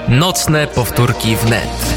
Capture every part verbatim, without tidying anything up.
Nocne powtórki wnet.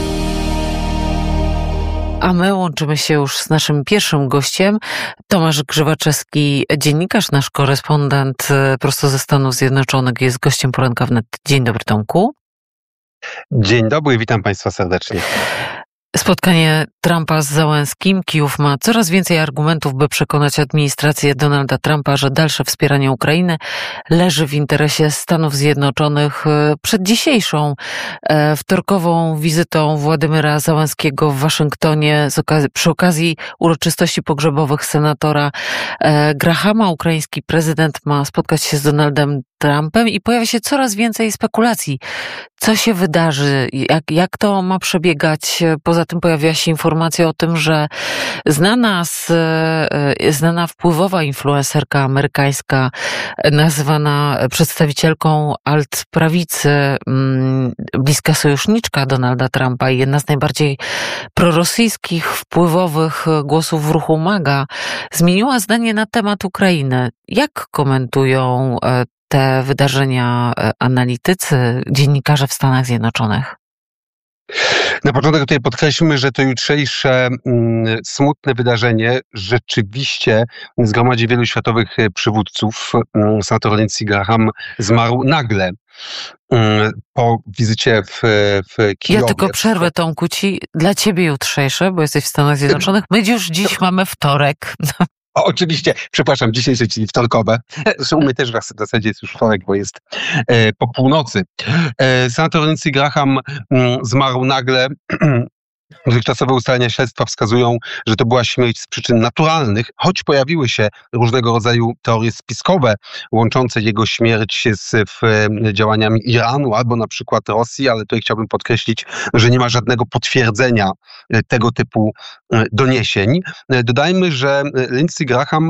A my łączymy się już z naszym pierwszym gościem. Tomasz Grzywaczewski, dziennikarz, nasz korespondent prosto ze Stanów Zjednoczonych, jest gościem Poranka Wnet. Dzień dobry, Tomku. Dzień dobry, witam Państwa serdecznie. Spotkanie Trumpa z Załęskim. Kijów ma coraz więcej argumentów, by przekonać administrację Donalda Trumpa, że dalsze wspieranie Ukrainy leży w interesie Stanów Zjednoczonych. Przed dzisiejszą e, wtorkową wizytą Władimyra Załęskiego w Waszyngtonie z okazji, przy okazji uroczystości pogrzebowych senatora e, Grahama, ukraiński prezydent ma spotkać się z Donaldem Trumpem i pojawia się coraz więcej spekulacji. Co się wydarzy? Jak, jak to ma przebiegać? Poza tym pojawiła się informacja o tym, że znana, z, znana wpływowa influencerka amerykańska, nazywana przedstawicielką alt-prawicy, bliska sojuszniczka Donalda Trumpa i jedna z najbardziej prorosyjskich, wpływowych głosów w ruchu MAGA, zmieniła zdanie na temat Ukrainy. Jak komentują te wydarzenia analitycy, dziennikarze w Stanach Zjednoczonych? Na początek tutaj podkreślmy, że to jutrzejsze mm, smutne wydarzenie rzeczywiście zgromadzi wielu światowych przywódców. Mm, senator Lindsey Graham zmarł nagle mm, po wizycie w, w Kijowie. Ja tylko przerwę, Tomku, ci dla ciebie jutrzejsze, bo jesteś w Stanach Zjednoczonych. My już dziś mamy wtorek. O, oczywiście, przepraszam, dzisiejsze, czyli wtorkowe. Zresztą u mnie też w zasadzie jest już wtorek, bo jest e, po północy. E, senator Lindsey Graham m, zmarł nagle. Dotychczasowe ustalenia śledztwa wskazują, że to była śmierć z przyczyn naturalnych, choć pojawiły się różnego rodzaju teorie spiskowe łączące jego śmierć z w, działaniami Iranu albo na przykład Rosji, ale tutaj chciałbym podkreślić, że nie ma żadnego potwierdzenia tego typu doniesień. Dodajmy, że Lindsey Graham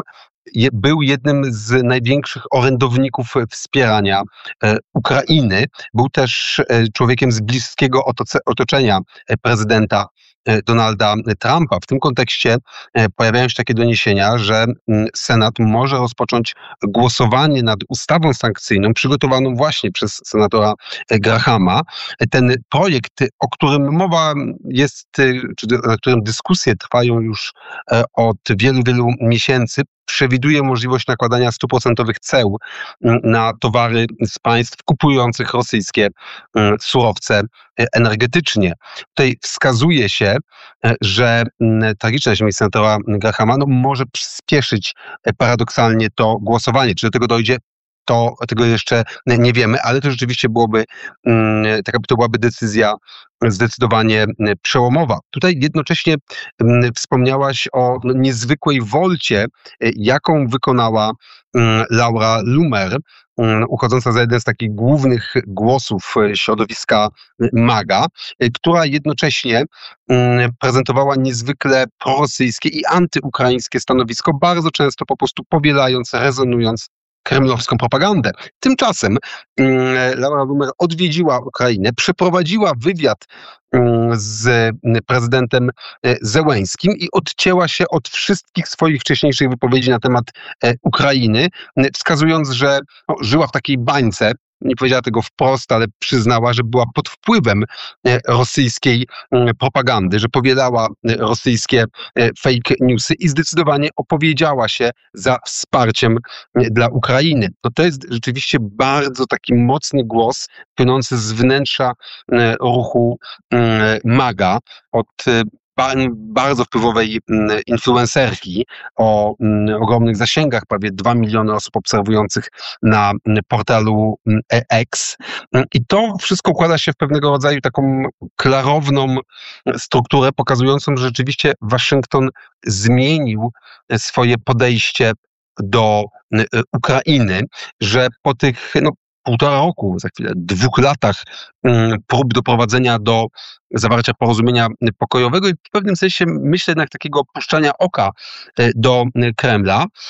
był jednym z największych orędowników wspierania e, Ukrainy. Był też e, człowiekiem z bliskiego otoce- otoczenia prezydenta e, Donalda Trumpa. W tym kontekście e, pojawiają się takie doniesienia, że m, Senat może rozpocząć głosowanie nad ustawą sankcyjną przygotowaną właśnie przez senatora e, Grahama. Ten projekt, o którym mowa jest, czy na którym dyskusje trwają już e, od wielu, wielu miesięcy, przewiduje możliwość nakładania stuprocentowych ceł na towary z państw kupujących rosyjskie surowce energetycznie. Tutaj wskazuje się, że tragiczna śmierć senatora Grahama no, może przyspieszyć paradoksalnie to głosowanie. Czy do tego dojdzie? To tego jeszcze nie wiemy, ale to rzeczywiście byłoby, taka to byłaby decyzja zdecydowanie przełomowa. Tutaj jednocześnie wspomniałaś o niezwykłej wolcie, jaką wykonała Laura Loomer, uchodząca za jeden z takich głównych głosów środowiska MAGA, która jednocześnie prezentowała niezwykle prorosyjskie i antyukraińskie stanowisko, bardzo często po prostu powielając, rezonując kremlowską propagandę. Tymczasem Laura Loomer odwiedziła Ukrainę, przeprowadziła wywiad z prezydentem Zełęskim i odcięła się od wszystkich swoich wcześniejszych wypowiedzi na temat Ukrainy, wskazując, że no, żyła w takiej bańce. Nie powiedziała tego wprost, ale przyznała, że była pod wpływem rosyjskiej propagandy, że powielała rosyjskie fake newsy i zdecydowanie opowiedziała się za wsparciem dla Ukrainy. No to jest rzeczywiście bardzo taki mocny głos płynący z wnętrza ruchu MAGA od bardzo wpływowej influencerki o ogromnych zasięgach, prawie dwa miliony osób obserwujących na portalu X. I to wszystko układa się w pewnego rodzaju taką klarowną strukturę, pokazującą, że rzeczywiście Waszyngton zmienił swoje podejście do Ukrainy, że po tych no, półtora roku, za chwilę dwóch latach prób doprowadzenia do zawarcia porozumienia pokojowego i w pewnym sensie myślę jednak takiego opuszczania oka do Kremla,